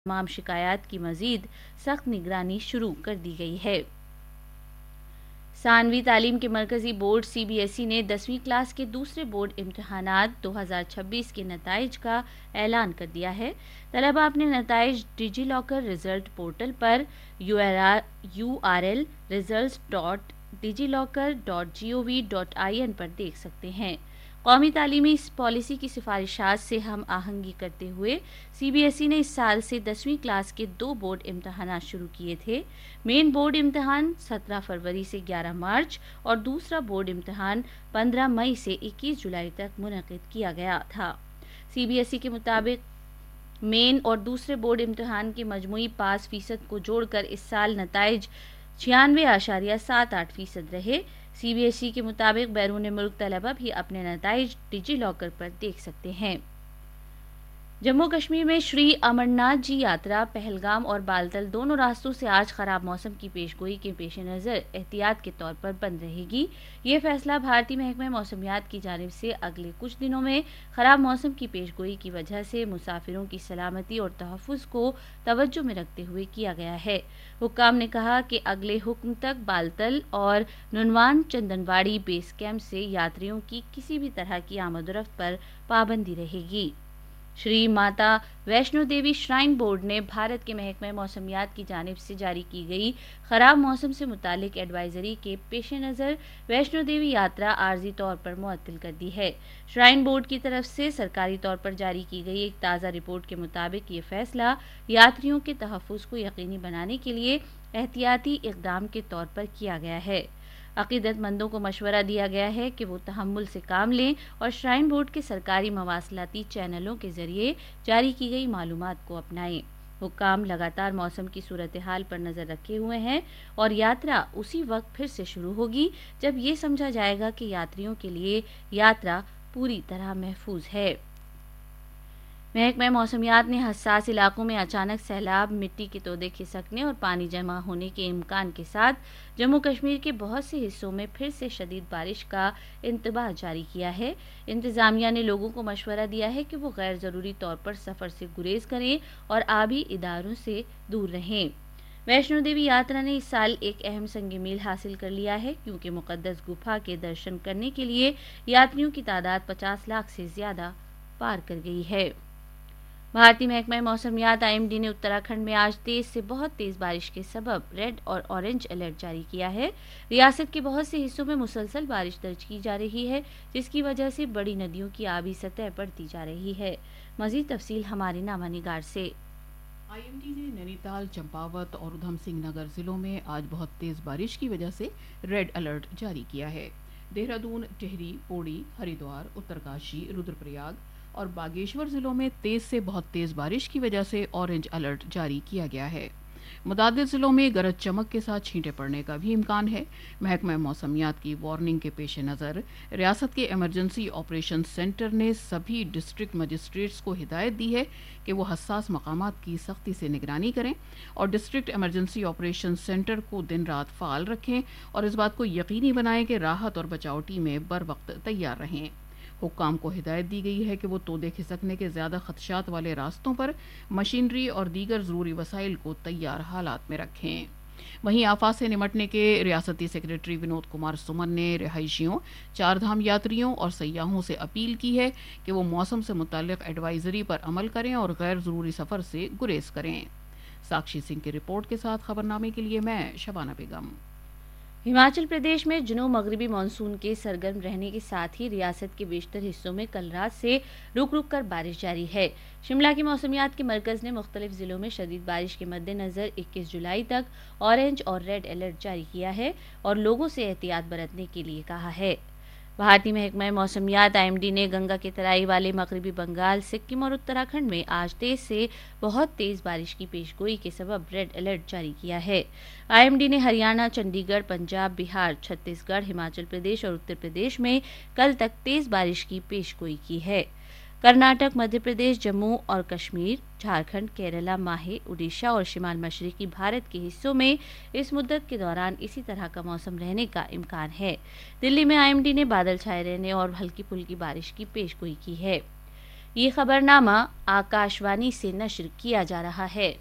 تمام شکایات کی مزید سخت نگرانی شروع کر دی گئی ہے۔ ثانوی تعلیم کے مرکزی بورڈ CBSE نے 10ویں کلاس کے دوسرے بورڈ امتحانات 2026 کے نتائج کا اعلان کر دیا ہے۔ طلباء اپنے نتائج ڈیجی لاکر ریزلٹ پورٹل پر URL results.digilocker.gov.in پر دیکھ سکتے ہیں۔ قومی تعلیمی پالیسی کی سفارشات سے ہم آہنگی کرتے ہوئے CBSE نے اس سال سے 10ویں کلاس کے 2 بورڈ امتحانات شروع کیے تھے۔ مین بورڈ امتحان 17 فروری سے 11 مارچ اور دوسرا بورڈ امتحان 15 مئی سے 21 جولائی تک منعقد کیا گیا تھا۔ CBSE کے مطابق مین اور دوسرے بورڈ امتحان کے مجموعی پاس فیصد کو جوڑ کر اس سال نتائج 96.78% رہے۔ CBSE کے مطابق بیرون ملک طلباء بھی اپنے نتائج ڈیجی لاکر پر دیکھ سکتے ہیں۔ جموں کشمیر میں شری امرناتھ جی یاترا پہلگام اور بالتل دونوں راستوں سے آج خراب موسم کی پیشگوئی کے پیش نظر احتیاط کے طور پر بند رہے گی۔ یہ فیصلہ بھارتی محکمہ موسمیات کی جانب سے اگلے کچھ دنوں میں خراب موسم کی پیشگوئی کی وجہ سے مسافروں کی سلامتی اور تحفظ کو توجہ میں رکھتے ہوئے کیا گیا ہے۔ حکام نے کہا کہ اگلے حکم تک بالتل اور ننوان چندنواڑی بیس کیمپ سے یاتریوں کی کسی بھی طرح کی آمد و رفت پر پابندی رہے گی۔ شری ماتا ویشنو دیوی شرائن بورڈ نے بھارت کے محکمہ موسمیات کی جانب سے جاری کی گئی خراب موسم سے متعلق ایڈوائزری کے پیش نظر ویشنو دیوی یاترا عارضی طور پر معطل کر دی ہے۔ شرائن بورڈ کی طرف سے سرکاری طور پر جاری کی گئی ایک تازہ رپورٹ کے مطابق یہ فیصلہ یاتریوں کے تحفظ کو یقینی بنانے کے لیے احتیاطی اقدام کے طور پر کیا گیا ہے۔ عقیدت مندوں کو مشورہ دیا گیا ہے کہ وہ تحمل سے کام لیں اور شرائن بورڈ کے سرکاری مواصلاتی چینلوں کے ذریعے جاری کی گئی معلومات کو اپنائیں۔ حکام لگاتار موسم کی صورتحال پر نظر رکھے ہوئے ہیں اور یاترا اسی وقت پھر سے شروع ہوگی جب یہ سمجھا جائے گا کہ یاتریوں کے لیے یاترا پوری طرح محفوظ ہے۔ محکمہ موسمیات نے حساس علاقوں میں اچانک سیلاب، مٹی کے تودے کھسکنے اور پانی جمع ہونے کے امکان کے ساتھ جموں کشمیر کے بہت سے حصوں میں پھر سے شدید بارش کا انتباہ جاری کیا ہے۔ انتظامیہ نے لوگوں کو مشورہ دیا ہے کہ وہ غیر ضروری طور پر سفر سے گریز کریں اور آبی اداروں سے دور رہیں۔ ویشنو دیوی یاترا نے اس سال ایک اہم سنگ میل حاصل کر لیا ہے کیونکہ مقدس گپھا کے درشن کرنے کے لیے یاتریوں کی تعداد 50 لاکھ سے زیادہ پار کر گئی ہے۔ بھارتی محکمہ موسمیات IMD نے اتراکھنڈ میں آج تیز سے بہت تیز بارش کے سبب ریڈ اور اورنج الرٹ جاری کیا ہے۔ ریاست کے بہت سے حصوں میں مسلسل بارش درج کی جا رہی ہے جس کی وجہ سے بڑی ندیوں کی آبی سطح بڑھتی جا رہی ہے۔ مزید تفصیل ہمارے نامہ نگار سے۔ IMD نے نینی تال، چمپاوت اور ادھم سنگھ نگر ضلعوں میں آج بہت تیز بارش کی وجہ سے ریڈ الرٹ جاری کیا ہے۔ دہرادون، ٹہری، پوڑی، ہریدوار، اترکاشی، رودر پریاگ اور باگیشور ضلعوں میں تیز سے بہت تیز بارش کی وجہ سے اورنج الرٹ جاری کیا گیا ہے۔ متعدد ضلعوں میں گرج چمک کے ساتھ چھینٹیں پڑنے کا بھی امکان ہے۔ محکمہ موسمیات کی وارننگ کے پیش نظر ریاست کے ایمرجنسی آپریشن سینٹر نے سبھی ڈسٹرکٹ مجسٹریٹس کو ہدایت دی ہے کہ وہ حساس مقامات کی سختی سے نگرانی کریں اور ڈسٹرکٹ ایمرجنسی آپریشن سینٹر کو دن رات فعال رکھیں اور اس بات کو یقینی بنائیں کہ راحت اور بچاؤ ٹیمیں بر وقت تیار رہیں۔ حکام کو ہدایت دی گئی ہے کہ وہ تودے کھسکنے کے زیادہ خدشات والے راستوں پر مشینری اور دیگر ضروری وسائل کو تیار حالات میں رکھیں۔ وہیں آفات سے نمٹنے کے ریاستی سیکریٹری ونود کمار سمن نے رہائشیوں، چار دھام یاتریوں اور سیاحوں سے اپیل کی ہے کہ وہ موسم سے متعلق ایڈوائزری پر عمل کریں اور غیر ضروری سفر سے گریز کریں۔ ساکشی سنگھ کی رپورٹ کے ساتھ خبرنامے کے لیے میں شبانہ بیگم۔ ہماچل پردیش میں جنوب مغربی مانسون کے سرگرم رہنے کے ساتھ ہی ریاست کے بیشتر حصوں میں کل رات سے رک رک کر بارش جاری ہے۔ شملہ کی موسمیات کے مرکز نے مختلف ضلعوں میں شدید بارش کے مد نظر 21 جولائی تک اورنج اور ریڈ الرٹ جاری کیا ہے اور لوگوں سے احتیاط برتنے کے لیے کہا ہے۔ بھارتی محکمہ موسمیات IMD نے گنگا کے ترائی والے مغربی بنگال، سکم اور اتراکھنڈ میں آج تیز سے بہت تیز بارش کی پیشگوئی کے سبب ریڈ الرٹ جاری کیا ہے۔ IMD نے ہریانہ، چنڈی گڑھ، پنجاب، بہار، چھتیس گڑھ، ہماچل پردیش اور اتر پردیش میں کل تک تیز بارش کی پیشگوئی کی ہے۔ کرناٹک، مدھیہ پردیش، جموں اور کشمیر، جھارکھنڈ، کیرالہ، ماہے، اڈیشہ اور شمال مشرقی بھارت کے حصوں میں اس مدت کے دوران اسی طرح کا موسم رہنے کا امکان ہے۔ دلی میں IMD نے بادل چھائے رہنے اور ہلکی پھلکی بارش کی پیشگوئی کی ہے۔ یہ خبرنامہ آکاشوانی سے نشر کیا جا رہا ہے۔